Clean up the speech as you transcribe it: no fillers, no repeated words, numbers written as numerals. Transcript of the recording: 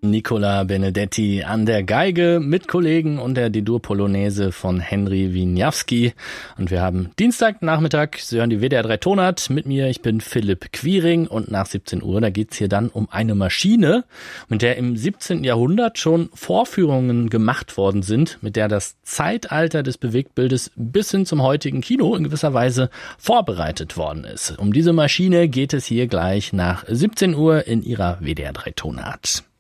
Nicola Benedetti an der Geige mit Kollegen und der D-Dur Polonaise von Henry Wieniawski. Und wir haben Dienstagnachmittag, Sie hören die WDR 3 Tonart mit mir, ich bin Philipp Quiring und nach 17 Uhr, da geht's hier dann um eine Maschine, mit der im 17. Jahrhundert schon Vorführungen gemacht worden sind, mit der das Zeitalter des Bewegtbildes bis hin zum heutigen Kino in gewisser Weise vorbereitet worden ist. Um diese Maschine geht es hier gleich nach 17 Uhr in Ihrer WDR 3 Tonart.